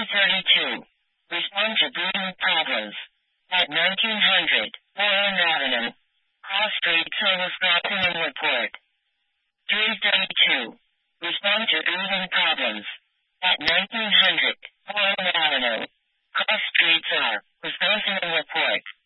332. Respond to breathing problems. At 1900, Boylan Avenue. Cross Street Service Document Report. 332. Respond to breathing problems. At 1900, Boylan Avenue. Cross Street Wisconsin Report.